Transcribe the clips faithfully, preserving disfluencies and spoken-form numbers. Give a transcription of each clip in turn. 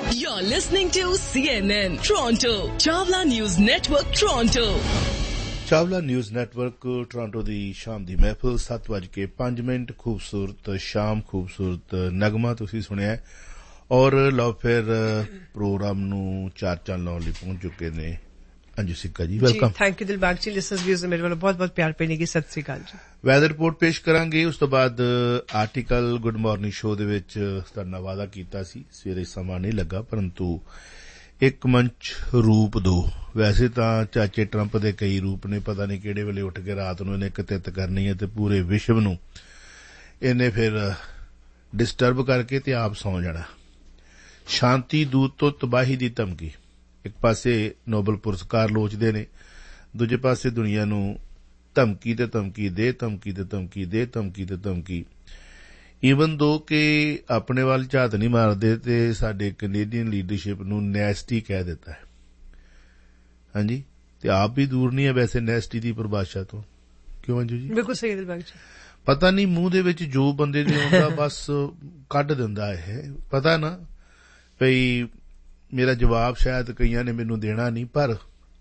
You're listening to C N N Toronto, Chawla News Network Toronto. Chawla news network Toronto ਦੀ ਸ਼ਾਮ ਦੀ ਮਹਿਫਲ ਸੱਤ ਵੱਜ ਕੇ ਪੰਜ minute ਖੂਬਸੂਰਤ ਸ਼ਾਮ ਖੂਬਸੂਰਤ ਨਗਮਾ ਤੁਸੀਂ ਸੁਣਿਆ ਔਰ ਲਓ ਫਿਰ ਪ੍ਰੋਗਰਾਮ ਨੂੰ ਚਾਰ ਚਾਂਦ ਲਾਉਣ ਲਈ ਪਹੁੰਚ ਚੁੱਕੇ ਨੇ ਅੰਜੂ ਸਿੱਕਾ ਜੀ ਵੈਲਕਮ ਥੈਂਕ ਯੂ ਦਿਲਬਾਗ ਜੀ ਲਿਸਨਰਸ ਵੀਅਰਸ ਮੇਰੇ ਵੱਲੋਂ ਬਹੁਤ ਬਹੁਤ ਪਿਆਰ ਭੇਜਣ ਦੀ ਸਤਿ ਸ੍ਰੀ ਅਕਾਲ ਜੀ ਵੈਦਰ ਰਿਪੋਰਟ ਪੇਸ਼ ਕਰਾਂਗੇ ਉਸ ਤੋਂ ਬਾਅਦ ਆਰਟੀਕਲ ਗੁੱਡ ਮਾਰਨਿੰਗ ਸ਼ੋਅ ਦੇ ਵਿੱਚ ਤੁਹਾਡੇ ਨਾਲ ਵਾਅਦਾ ਕੀਤਾ ਸੀ ਸਵੇਰੇ ਸਮਾਂ ਨਹੀਂ ਲੱਗਾ ਪਰੰਤੂ ਇੱਕ ਮੰਚ ਰੂਪ ਦੋ ਵੈਸੇ ਤਾਂ ਚਾਚੇ ਟਰੰਪ ਦੇ ਕਈ ਰੂਪ ਨੇ ਪਤਾ ਨਹੀਂ ਕਿਹੜੇ ਵੇਲੇ ਉੱਠ ਕੇ ਰਾਤ ਨੂੰ ਇਹਨੇ ਇੱਕ ਤਿੱਤ ਕਰਨੀ ਹੈ ਤੇ ਪੂਰੇ ਵਿਸ਼ਵ ਨੂੰ ਇਹਨੇ ਫਿਰ ਡਿਸਟਰਬ ਕਰਕੇ ਤੇ ਆਪ ਸੌਂ ਜਾਣਾ ਸ਼ਾਂਤੀ ਦੂਤ ਤੋਂ ਤਬਾਹੀ ਦੀ ਧਮਕੀ ਇੱਕ ਪਾਸੇ ਨੋਬਲ ਪੁਰਸਕਾਰ ਲੋਚਦੇ ਨੇ ਦੂਜੇ ਪਾਸੇ ਦੁਨੀਆ ਨੂੰ ਧਮਕੀ ਤੇ ਧਮਕੀ ਦੇ ਧਮਕੀ ਤੇ ਧਮਕੀ ਦੇ ਧਮਕੀ ਤੇ ਧਮਕੀ ਈਵਨ ਦੋ ਕਿ ਆਪਣੇ ਵੱਲ ਝਾਤ ਨਹੀਂ ਮਾਰਦੇ ਤੇ ਸਾਡੇ ਕੈਨੇਡੀਅਨ ਲੀਡਰਸ਼ਿਪ ਨੂੰ ਨੈਸਟੀ ਕਹਿ ਦਿੱਤਾ ਹੈ ਹਾਂਜੀ ਤੇ ਆਪ ਵੀ ਦੂਰ ਨਹੀਂ ਹੈ ਵੈਸੇ ਨੈਸਟੀ ਦੀ ਪਰਿਭਾਸ਼ਾ ਤੋਂ ਕਿਉਂ ਅੰਜੂ ਜੀ ਬਿਲਕੁਲ ਸਹੀ ਦਿਲਬਾਗ ਜੀ ਪਤਾ ਨਹੀਂ ਮੂੰਹ ਦੇ ਵਿੱਚ ਜੋ ਬੰਦੇ ਦੇ ਆਉਂਦਾ ਬਸ ਕੱਢ ਦਿੰਦਾ ਇਹ ਪਤਾ ਨਾ ਭਈ ਮੇਰਾ ਜਵਾਬ ਸ਼ਾਇਦ ਕਈਆਂ ਨੇ ਮੈਨੂੰ ਦੇਣਾ ਨਹੀਂ ਪਰ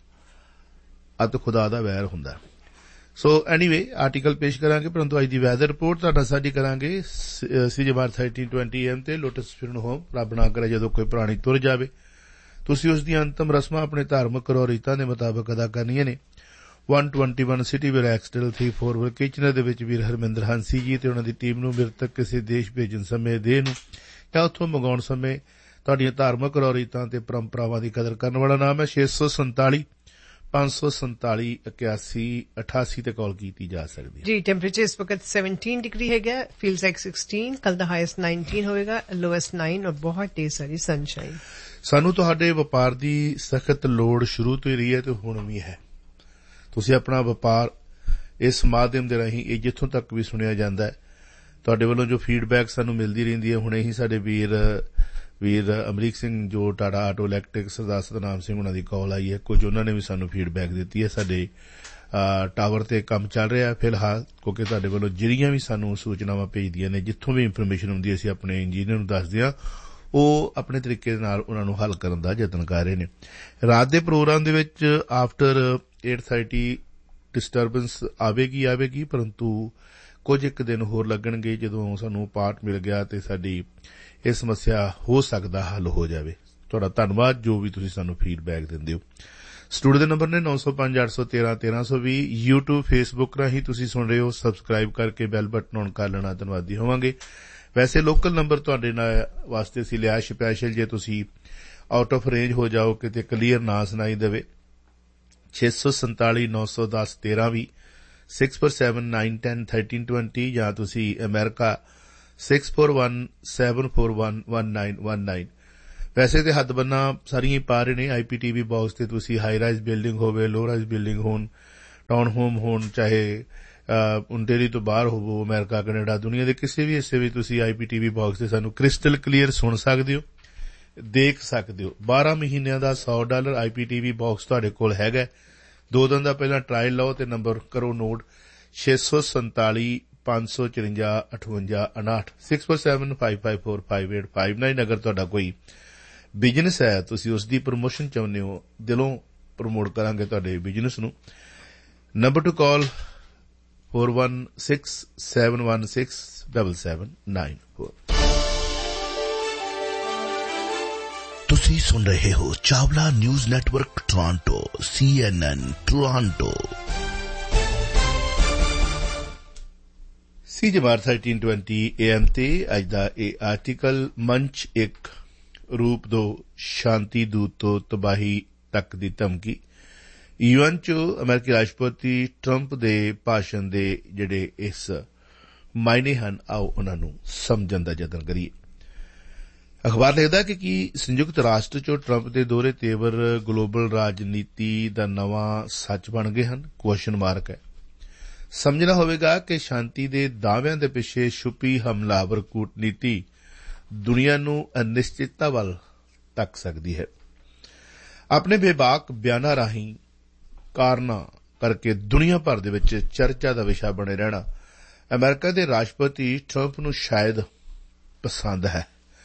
ਅੱਤ ਖੁਦਾ ਦਾ ਵੈਰ ਹੁੰਦਾ ਸੋ ਐਨੀਵੇ ਆਰਟੀਕਲ ਪੇਸ਼ ਕਰਾਂਗੇ ਪਰੰਤੂ ਅੱਜ ਦੀ ਵੈਦਰ ਰਿਪੋਰਟ ਤੁਹਾਡਾ ਸਾਂਝੀ ਕਰਾਂਗੇ ਸੀਜੇਮਾਰ ਥਰਟੀਨ ਟਵੈਂਟੀ ਐਮ ਤੇ ਲੋਟਸ ਫਿਰਨ ਹੋਮ ਰੱਬ ਨਾ ਕਰੇ ਜਦੋਂ ਕੋਈ ਪ੍ਰਾਣੀ ਤੁਰ ਜਾਵੇ ਤੁਸੀਂ ਉਸ ਦੀਆਂ ਅੰਤਮ ਰਸਮਾਂ ਆਪਣੇ ਧਾਰਮਿਕ ਰੀਤਾਂ ਦੇ ਮੁਤਾਬਕ ਅਦਾ ਕਰਨੀਆਂ ਨੇ ਇੱਕ ਸੌ ਇਕੱਤੀ city will ਐਕਸਟਲ three four will Kitchener ਦੇ ਵਿੱਚ ਵੀਰ ਹਰਮਿੰਦਰ ਹਾਂਸੀ ਜੀ ਤੇ ਉਹਨਾਂ ਦੀ ਟੀਮ ਨੂੰ ਮਿਰਤਕ ਕਿਸੇ ਦੇਸ਼ ਭੇਜਣ ਸਮੇਂ ਦੇਹ ਨੂੰ ਜਾਂ ਉੱਥੋਂ ਮੰਗਾਉਣ ਸਮੇਂ ਤੁਹਾਡੀਆਂ ਧਾਰਮਿਕ ਰੀਤਾਂ ਤੇ ਪਰੰਪਰਾਵਾਂ ਦੀ ਕਦਰ ਕਰਨ ਵਾਲਾ ਨਾਮ ਹੈ ਛੇ ਸੌ ਸੰਤਾਲੀ ਪੰਜ ਸੌ ਸੰਤਾਲੀ ਇਕਿਆਸੀ ਅਠਾਸੀ ਤੇ ਕਾਲ ਕੀਤੀ ਜਾ ਸਕਦੀ ਹੈ ਜੀ ਟੈਂਪਰੇਚਰ ਇਸ ਵਕਤ ਸੈਵਨਟੀਨ ਡਿਗਰੀ ਹੈਗਾ ਫੀਲਸ ਲਾਈਕ ਸਿਕਸਟੀਨ ਕੱਲ ਦਾ ਹਾਈਐਸਟ ਨਾਈਨਟੀਨ ਹੋਵੇਗਾ ਲੋਐਸਟ ਨਾਈਨ ਔਰ ਬਹੁਤ ਢੇਰ ਸਾਰੀ ਸਨਸ਼ਾਈਨ ਸਾਨੂੰ ਤੁਹਾਡੇ ਵਪਾਰ ਦੀ ਸਖਤ ਲੋੜ ਸ਼ੁਰੂ ਤੋਂ ਹੀ ਰਹੀ ਹੈ ਤੇ ਹੁਣ ਵੀ ਹੈ ਤੁਸੀਂ ਆਪਣਾ ਵਪਾਰ ਇਸ ਮਾਧਿਅਮ ਦੇ ਰਾਹੀਂ ਇਹ ਜਿੱਥੋਂ ਤੱਕ ਵੀ ਸੁਣਿਆ ਜਾਂਦਾ ਹੈ ਤੁਹਾਡੇ ਵੱਲੋਂ ਜੋ ਫੀਡਬੈਕ ਸਾਨੂੰ ਮਿਲਦੀ ਰਹਿੰਦੀ ਹੈ ਹੁਣੇ ਹੀ ਸਾਡੇ ਵੀਰ ਵੀਰ ਅਮਰੀਕ ਸਿੰਘ ਜੋ ਟਾਟਾ ਆਟੋ ਇਲੈਕਟ੍ਰਿਕ ਸਰਦਾਰ ਸਤਨਾਮ ਸਿੰਘ ਉਹਨਾਂ ਦੀ ਕਾਲ ਆਈ ਹੈ ਕੁਝ ਉਹਨਾਂ ਨੇ ਵੀ ਸਾਨੂੰ ਫੀਡਬੈਕ ਦਿੱਤੀ ਹੈ ਸਾਡੇ ਟਾਵਰ ਤੇ ਕੰਮ ਚੱਲ ਰਿਹਾ ਫਿਲਹਾਲ ਕਿਉਂਕਿ ਤੁਹਾਡੇ ਵੱਲੋਂ ਜਿਹੜੀਆਂ ਵੀ ਸਾਨੂੰ ਸੂਚਨਾਵਾਂ ਭੇਜਦੀਆਂ ਨੇ ਜਿੱਥੋਂ ਵੀ ਇਨਫੋਰਮੇਸ਼ਨ ਹੁੰਦੀ ਅਸੀਂ ਆਪਣੇ ਇੰਜੀਨੀਅਰ ਨੂੰ ਦੱਸਦੇ ਹਾਂ ਉਹ ਆਪਣੇ ਤਰੀਕੇ ਦੇ ਨਾਲ ਉਹਨਾਂ ਨੂੰ ਹੱਲ ਕਰਨ ਦਾ ਯਤਨ ਕਰ ਰਹੇ ਨੇ ਰਾਤ ਦੇ ਪ੍ਰੋਗਰਾਮ ਦੇ ਵਿੱਚ ਆਫਟਰ ਏਟ ਥਰਟੀ ਡਿਸਟਰਬੈਂਸ ਆਵੇਗੀ ਆਵੇਗੀ ਪਰੰਤੂ ਕੁਝ ਇੱਕ ਦਿਨ ਹੋਰ ਲੱਗਣਗੇ ਜਦੋਂ ਸਾਨੂੰ ਪਾਰਟ ਮਿਲ ਗਿਆ ਤੇ ਸਾਡੀ ਇਹ ਸਮੱਸਿਆ ਹੋ ਸਕਦਾ ਹੱਲ ਹੋ ਜਾਵੇ ਤੁਹਾਡਾ ਧੰਨਵਾਦ ਜੋ ਵੀ ਤੁਸੀਂ ਸਾਨੂੰ ਫੀਡਬੈਕ ਦਿੰਦੇ ਹੋ ਸਟੂਡੀਓ ਦੇ ਨੰਬਰ ਨੇ ਨੌ ਸੌ ਪੰਜ ਅੱਠ ਸੌ ਤੇਰਾਂ ਤੇਰਾਂ ਸੌ ਵੀਹ ਯੂਟਿਊਬ ਫੇਸਬੁੱਕ ਰਾਹੀਂ ਤੁਸੀਂ ਸੁਣ ਰਹੇ ਹੋ ਸਬਸਕ੍ਰਾਈਬ ਕਰਕੇ ਬੈਲ ਬਟਨ ਔਨ ਕਰ ਲੈਣਾ ਧੰਨਵਾਦੀ ਹੋਵਾਂਗੇ ਵੈਸੇ ਲੋਕਲ ਨੰਬਰ ਤੁਹਾਡੇ ਨਾਲ ਵਾਸਤੇ ਅਸੀਂ ਲਿਆ ਸਪੈਸ਼ਲ ਜੇ ਤੁਸੀਂ ਆਊਟ ਆਫ ਰੇਂਜ ਹੋ ਜਾਓ ਕਿਤੇ ਕਲੀਅਰ ਨਾ ਸੁਣਾਈ ਦੇਵੇ ਛੇ ਸੌ ਸੰਤਾਲੀ ਨੌ ਸੌ ਦਸ ਤੇਰਾਂ ਵੀਹ six four seven nine ten thirteen twenty ਜਾਂ ਤੁਸੀਂ America six four one seven four one one nine one nine ਵੈਸੇ ਤੇ ਹੱਦ ਬੰਨਾ ਸਾਰੀਆਂ ਹੀ ਪਾ ਰਹੇ ਨੇ ਆਈਪੀਟੀਵੀ ਬਾਕਸ ਤੇ ਤੁਸੀਂ ਹਾਈ ਰਾਈਜ਼ ਬਿਲਡਿੰਗ ਹੋਵੇ ਲੋ ਰਾਈਜ਼ ਬਿਲਡਿੰਗ ਹੋਣ ਟਾਊਨ ਹੋਮ ਹੋਣ ਚਾਹੇ ਓਨਟਾਰੀਓ ਤੋਂ ਬਾਹਰ ਹੋਵੋ ਅਮਰੀਕਾ ਕੈਨੇਡਾ ਦੁਨੀਆ ਦੇ ਕਿਸੇ ਵੀ ਹਿੱਸੇ ਵਿੱਚ ਤੁਸੀਂ ਆਈਪੀਟੀਵੀ ਬਾਕਸ ਤੇ ਸਾਨੂੰ ਕ੍ਰਿਸਟਲ ਕਲੀਅਰ ਸੁਣ ਸਕਦੇ ਹੋ ਦੇਖ ਸਕਦੇ ਹੋ ਬਾਰਾਂ ਮਹੀਨਿਆਂ ਦਾ ਸੌ ਡਾਲਰ ਆਈਪੀਟੀਵੀ ਬਾਕਸ ਤੁਹਾਡੇ ਕੋਲ ਹੈਗਾ ਦੋ ਦਿਨ ਦਾ ਪਹਿਲਾਂ ਟਰਾਇਲ ਲਓ ਤੇ ਨੰਬਰ ਕਰੋ ਨੋਟ ਛੇ ਸੌ ਸੰਤਾਲੀ ਪੰਜ ਸੌ ਚਰੰਜਾ ਅਠਵੰਜਾ ਉਨਾਹਠ six four seven five five four five eight five nine ਅਗਰ ਤੁਹਾਡਾ ਕੋਈ ਬਿਜ਼ਨਸ ਹੈ ਤੁਸੀਂ ਉਸ ਦੀ ਪ੍ਰਮੋਸ਼ਨ ਚਾਹੁੰਦੇ ਹੋ ਦਿਲੋਂ ਪ੍ਰਮੋਟ ਕਰਾਂਗੇ ਤੁਹਾਡੇ ਬਿਜ਼ਨਸ ਨੂੰ ਨੰਬਰ ਟੂ ਕਾਲ four one six seven one six seven seven nine four ਤੁਸੀਂ ਸੁਣ ਰਹੇ ਹੋ Chawla news network Toronto C N N Toronto ਸੀਜੇਮਾਰ thirteen twenty A M ਤੇ ਅੱਜ ਦਾ ਇਹ ਆਰਟੀਕਲ ਮੰਚ ਇੱਕ ਰੂਪ ਦੋ ਸ਼ਾਂਤੀ ਦੂਤ ਤੋਂ ਤਬਾਹੀ ਤੱਕ ਦੀ ਧਮਕੀ ਯੂਐਨ ਚ ਅਮਰੀਕੀ ਰਾਸ਼ਟਰਪਤੀ ਟਰੰਪ ਦੇ ਭਾਸ਼ਣ ਦੇ ਜਿਹੜੇ ਇਸ ਮਾਇਨੇ ਹਨ ਆਓ ਉਹਨਾਂ ਨੂੰ ਸਮਝਣ ਦਾ ਯਤਨ ਕਰੀਏ ਅਖਬਾਰ ਲਿਖਦਾ ਕਿ ਕੀ ਸੰਯੁਕਤ ਰਾਸ਼ਟਰ ਚ ਟਰੰਪ ਦੇ ਦੋਹਰੇ ਤੇਵਰ ਗਲੋਬਲ ਰਾਜਨੀਤੀ ਦਾ ਨਵਾਂ ਸੱਚ ਬਣ ਗਏ ਹਨ ਕੁਐਸਚਨ ਮਾਰਕ ਹੈ ਸਮਝਣਾ ਹੋਵੇਗਾ ਕਿ ਸ਼ਾਂਤੀ ਦੇ ਦਾਅਵਿਆਂ ਦੇ ਪਿੱਛੇ ਛੁਪੀ ਹਮਲਾਵਰ ਕੂਟਨੀਤੀ ਦੁਨੀਆ ਨੂੰ ਅਨਿਸ਼ਚਿਤਤਾ ਵੱਲ ਧੱਕ ਸਕਦੀ ਹੈ ਆਪਣੇ ਬੇਬਾਕ ਬਿਆਨਾਂ ਰਾਹੀਂ ਕਾਰਨਾਂ ਕਰਕੇ ਦੁਨੀਆ ਭਰ ਦੇ ਵਿੱਚ ਚਰਚਾ ਦਾ ਵਿਸ਼ਾ ਬਣੇ ਰਹਿਣਾ ਅਮਰੀਕਾ ਦੇ ਰਾਸ਼ਟਰਪਤੀ ਟਰੰਪ ਨੂੰ ਸ਼ਾਇਦ ਪਸੰਦ ਹੈ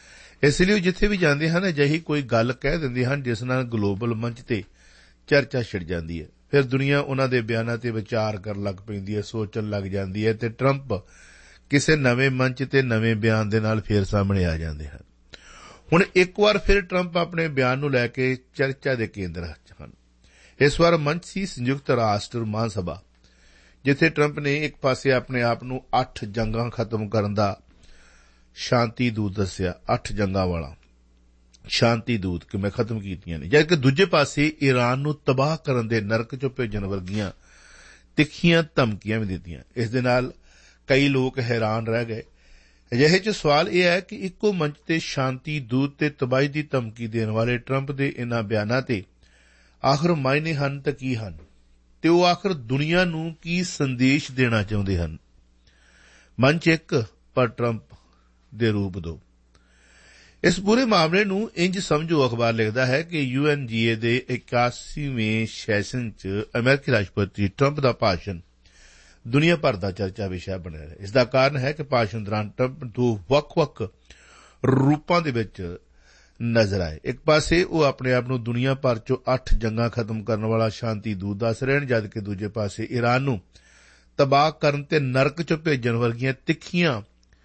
ਇਸ ਲਈ ਉਹ ਜਿੱਥੇ ਵੀ ਜਾਂਦੇ ਹਨ ਅਜਿਹੀ ਕੋਈ ਗੱਲ ਕਹਿ ਦਿੰਦੇ ਹਨ ਜਿਸ ਨਾਲ ਗਲੋਬਲ ਮੰਚ ਤੇ ਚਰਚਾ ਛਿੜ ਜਾਂਦੀ ਹੈ। ਫਿਰ ਦੁਨੀਆ ਉਹਨਾਂ ਦੇ ਬਿਆਨਾਂ ਤੇ ਵਿਚਾਰ ਕਰਨ ਲੱਗ ਪੈਂਦੀ ਹੈ, ਸੋਚਣ ਲੱਗ ਜਾਂਦੀ ਹੈ ਤੇ ਟਰੰਪ ਕਿਸੇ ਨਵੇਂ ਮੰਚ ਤੇ ਨਵੇਂ ਬਿਆਨ ਦੇ ਨਾਲ ਫੇਰ ਸਾਹਮਣੇ ਆ ਜਾਂਦੇ ਹਨ। ਹੁਣ ਇੱਕ ਵਾਰ ਫਿਰ ਟਰੰਪ ਆਪਣੇ ਬਿਆਨ ਨੂੰ ਲੈ ਕੇ ਚਰਚਾ ਦੇ ਕੇਂਦਰ ਹਨ। ਇਸ ਵਾਰ ਮੰਚ ਸੀ ਸੰਯੁਕਤ ਰਾਸ਼ਟਰ ਮਹਾਸਭਾ, ਜਿੱਥੇ ਟਰੰਪ ਨੇ ਇੱਕ ਪਾਸੇ ਆਪਣੇ ਆਪ ਨੂੰ ਅੱਠ ਜੰਗਾਂ ਖਤਮ ਕਰਨ ਦਾ ਸ਼ਾਂਤੀ ਦੂਤ ਦੱਸਿਆ, ਅੱਠ ਜੰਗਾਂ ਵਾਲਾ ਸ਼ਾਂਤੀ ਦੂਤ ਕਿ ਮੈਂ ਖਤਮ ਕੀਤੀਆਂ ਨੇ, ਜਦਕਿ ਦੂਜੇ ਪਾਸੇ ਈਰਾਨ ਨੂੰ ਤਬਾਹ ਕਰਨ ਦੇ ਨਰਕ ਚੋਂ ਭੇਜਣ ਵਰਗੀਆਂ ਤਿੱਖੀਆਂ ਧਮਕੀਆਂ ਵੀ ਦਿੱਤੀਆਂ। ਇਸ ਦੇ ਨਾਲ ਕਈ ਲੋਕ ਹੈਰਾਨ ਰਹਿ ਗਏ। ਅਜਿਹੇ ਚ ਸਵਾਲ ਇਹ ਹੈ ਕਿ ਇੱਕੋ ਮੰਚ ਤੇ ਸ਼ਾਂਤੀ ਦੂਤ ਤੇ ਤਬਾਹੀ ਦੀ ਧਮਕੀ ਦੇਣ ਵਾਲੇ ਟਰੰਪ ਦੇ ਇਨ੍ਹਾਂ ਬਿਆਨਾਂ ਤੇ ਆਖਰ ਮਾਇਨੇ ਹਨ ਤਾਂ ਕੀ ਹਨ, ਤੇ ਉਹ ਆਖਰ ਦੁਨੀਆ ਨੂੰ ਕੀ ਸੰਦੇਸ਼ ਦੇਣਾ ਚਾਹੁੰਦੇ ਹਨ। ਮੰਚ ਇੱਕ, ਪਰ ਟਰੰਪ ਦੇ ਰੂਪ ਦੋ। ਇਸ ਪੂਰੇ ਮਾਮਲੇ ਨੂੰ ਇੰਜ ਸਮਝੋ, ਅਖਬਾਰ ਲਿਖਦਾ ਹੈ ਕਿ ਯੂ ਐਨ ਜੀ ਏ ਦੇ ਇਕਾਸੀਵੇਂ ਸੈਸ਼ਨ ਚ ਅਮਰੀਕੀ ਰਾਸ਼ਟਰਪਤੀ ਟਰੰਪ ਦਾ ਭਾਸ਼ਣ ਦੁਨੀਆ ਭਰ ਦਾ ਚਰਚਾ ਵਿਸ਼ਾ ਬਣਿਆ ਹੈ। ਇਸ ਦਾ ਕਾਰਨ ਹੈ ਕਿ ਭਾਸ਼ਣ ਦੌਰਾਨ ਟਰੰਪ ਦੋ ਵੱਖ-ਵੱਖ ਰੂਪਾਂ ਦੇ ਵਿੱਚ ਨਜ਼ਰ ਆਏ। ਇੱਕ ਪਾਸੇ ਉਹ ਆਪਣੇ ਆਪ ਨੂੰ ਦੁਨੀਆ ਭਰ ਚੋਂ ਅੱਠ ਜੰਗਾਂ ਖਤਮ ਕਰਨ ਵਾਲਾ ਸ਼ਾਂਤੀ ਦੂਤ ਦੱਸ ਰਹੇ ਹਨ, ਜਦਕਿ ਦੂਜੇ ਪਾਸੇ ਈਰਾਨ ਨੂੰ ਤਬਾਹ ਕਰਨ ਤੇ ਨਰਕ ਚ ਭੇਜਣ ਵਰਗੀਆਂ ਤਿੱਖੀਆਂ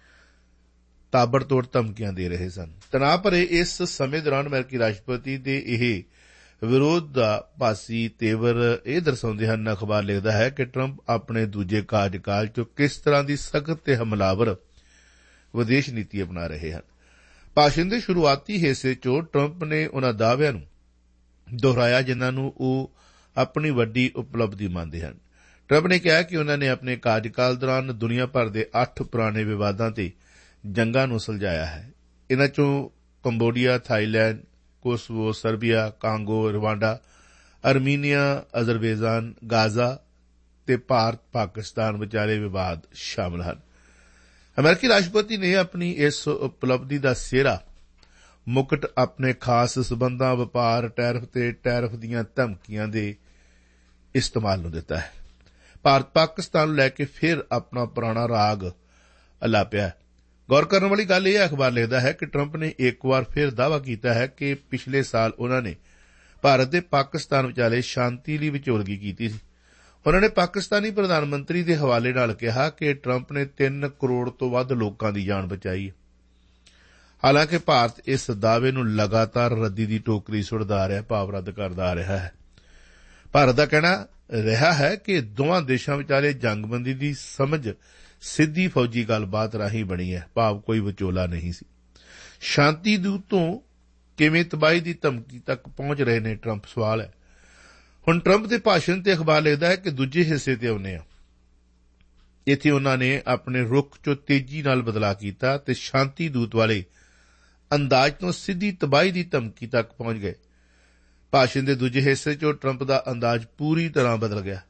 ਤਾਬੜਤੋੜ ਧਮਕੀਆਂ ਦੇ ਰਹੇ ਸਨ। ਤਣਾਅ ਭਰੇ ਇਸ ਸਮੇਂ ਦੌਰਾਨ ਅਮਰੀਕੀ ਰਾਸ਼ਟਰਪਤੀ ਦੇ ਇਹ ਵਿਰੋਧਾਭਾਸੀ ਤੇਵਰ ਇਹ ਦਰਸਾਉਂਦੇ ਹਨ, ਅਖਬਾਰ ਲਿਖਦਾ ਹੈ ਕਿ ਟਰੰਪ ਆਪਣੇ ਦੂਜੇ ਕਾਰਜਕਾਲ ਚ ਕਿਸ ਤਰ੍ਹਾਂ ਦੀ ਸਖਤ ਤੇ ਹਮਲਾਵਰ ਵਿਦੇਸ਼ ਨੀਤੀ ਅਪਣਾ ਰਹੇ ਹਨ। ਭਾਸ਼ਣ ਦੇ ਸ਼ੁਰੂਆਤੀ ਹਿੱਸੇ ਚ ਟਰੰਪ ਨੇ ਉਨ੍ਹਾਂ ਦਾਅਵਿਆਂ ਨੂੰ ਦੁਹਰਾਇਆ ਜਿਨ੍ਹਾਂ ਨੂੰ ਉਹ ਆਪਣੀ ਵੱਡੀ ਉਪਲਬਧੀ ਮੰਨਦੇ ਹਨ। ਟਰੰਪ ਨੇ ਕਿਹਾ ਕਿ ਉਨ੍ਹਾਂ ਨੇ ਆਪਣੇ ਕਾਰਜਕਾਲ ਦੌਰਾਨ ਦੁਨੀਆ ਭਰ ਦੇ ਅੱਠ ਪੁਰਾਣੇ ਵਿਵਾਦਾਂ ਤੇ ਜੰਗਾਂ ਨੂੰ ਸੁਲਝਾਇਆ ਹੈ। ਇਨ੍ਹਾਂ ਚੋਂ Cambodia, Thailand, Kosovo, Serbia, Congo, Rwanda, Armenia, ਅਜ਼ਰਬੇਜਾਨ, Gaza ਤੇ ਭਾਰਤ ਪਾਕਿਸਤਾਨ ਵਿਚਾਲੇ ਵਿਵਾਦ ਸ਼ਾਮਲ ਹਨ। ਅਮਰੀਕੀ ਰਾਸ਼ਟਰਪਤੀ ਨੇ ਆਪਣੀ ਇਸ ਉਪਲਬਧੀ ਦਾ ਸਿਹਰਾ ਮੁਕਟ ਆਪਣੇ ਖਾਸ ਸਬੰਧਾਂ, ਵਪਾਰ, ਟੈਰਿਫ ਤੇ ਟੈਰਿਫ ਦੀਆਂ ਧਮਕੀਆਂ ਦੇ ਇਸਤੇਮਾਲ ਨੂੰ ਦਿੱਤਾ ਹੈ। ਭਾਰਤ ਪਾਕਿਸਤਾਨ ਨੂੰ ਲੈ ਕੇ ਫਿਰ ਆਪਣਾ ਪੁਰਾਣਾ ਰਾਗ ਅਲਾਪਿਆ। ਗੌਰ ਕਰਨ ਵਾਲੀ ਗੱਲ ਇਹ ਅਖਬਾਰ ਲਿਖਦਾ ਹੈ ਕਿ ਟਰੰਪ ਨੇ ਇੱਕ ਵਾਰ ਫਿਰ ਦਾਅਵਾ ਕੀਤਾ ਹੈ ਕਿ ਪਿਛਲੇ ਸਾਲ ਉਨ੍ਹਾਂ ਨੇ ਭਾਰਤ ਤੇ ਪਾਕਿਸਤਾਨ ਵਿਚਾਲੇ ਸ਼ਾਂਤੀ ਲਈ ਵਿਚੋਲਗੀ ਕੀਤੀ ਸੀ। ਉਨ੍ਹਾਂ ਨੇ ਪਾਕਿਸਤਾਨੀ ਪ੍ਰਧਾਨ ਮੰਤਰੀ ਦੇ ਹਵਾਲੇ ਨਾਲ ਕਿਹਾ ਕਿ ਟਰੰਪ ਨੇ ਤਿੰਨ ਕਰੋੜ ਤੋਂ ਵੱਧ ਲੋਕਾਂ ਦੀ ਜਾਨ ਬਚਾਈ ਹੈ। ਹਾਲਾਂਕਿ ਭਾਰਤ ਇਸ ਦਾਅਵੇ ਨੂੰ ਲਗਾਤਾਰ ਰੱਦੀ ਦੀ ਟੋਕਰੀ ਸੁੱਟਦਾ ਆ ਰਿਹਾ, ਭਾਵ ਰੱਦ ਕਰਦਾ ਆ ਰਿਹਾ ਹੈ। ਭਾਰਤ ਦਾ ਕਹਿਣਾ ਰਿਹਾ ਹੈ ਕਿ ਦੋਵਾਂ ਦੇਸ਼ਾਂ ਵਿਚਾਲੇ ਜੰਗਬੰਦੀ ਦੀ ਸਮਝ ਸਿੱਧੀ ਫੌਜੀ ਗੱਲਬਾਤ ਰਾਹੀਂ ਬਣੀ ਹੈ, ਭਾਵ ਕੋਈ ਵਿਚੋਲਾ ਨਹੀਂ ਸੀ। ਸ਼ਾਂਤੀ ਦੂਤ ਤੋਂ ਕਿਵੇਂ ਤਬਾਹੀ ਦੀ ਧਮਕੀ ਤੱਕ ਪਹੁੰਚ ਰਹੇ ਨੇ ਟਰੰਪ, ਸਵਾਲ ਹੈ। ਹੁਣ ਟਰੰਪ ਦੇ ਭਾਸ਼ਣ ਤੇ ਅਖਬਾਰ ਲਿਖਦਾ ਹੈ ਕਿ ਦੂਜੇ ਹਿੱਸੇ ਤੇ ਆਉਂਦੇ ਆ। ਇੱਥੇ ਉਨ੍ਹਾਂ ਨੇ ਆਪਣੇ ਰੁਖ ਚੋਂ ਤੇਜ਼ੀ ਨਾਲ ਬਦਲਾਅ ਕੀਤਾ ਤੇ ਸ਼ਾਂਤੀ ਦੂਤ ਵਾਲੇ ਅੰਦਾਜ਼ ਤੋਂ ਸਿੱਧੀ ਤਬਾਹੀ ਦੀ ਧਮਕੀ ਤੱਕ ਪਹੁੰਚ ਗਏ। ਭਾਸ਼ਣ ਦੇ ਦੂਜੇ ਹਿੱਸੇ ਚੋਂ ਟਰੰਪ ਦਾ ਅੰਦਾਜ਼ ਪੂਰੀ ਤਰ੍ਹਾਂ ਬਦਲ ਗਿਆ।